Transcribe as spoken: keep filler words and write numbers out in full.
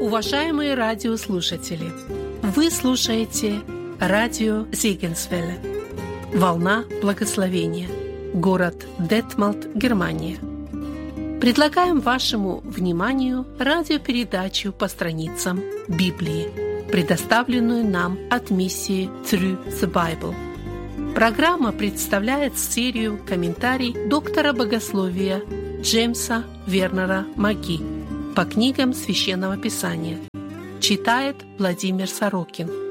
Уважаемые радиослушатели, вы слушаете радио Зегенсвелле, волна благословения, город Детмалт, Германия. Предлагаем вашему вниманию радиопередачу по страницам Библии, предоставленную нам от миссии Through the Bible. Программа представляет серию комментариев доктора богословия Джеймса Вернера Маги по книгам Священного Писания. Читает Владимир Сорокин.